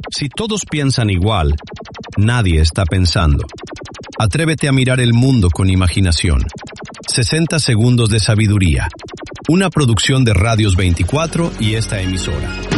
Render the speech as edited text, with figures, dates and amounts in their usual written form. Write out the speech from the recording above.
Si todos piensan igual, nadie está pensando. Atrévete a mirar el mundo con imaginación. 60 segundos de sabiduría. Una producción de Radios 24 y esta emisora.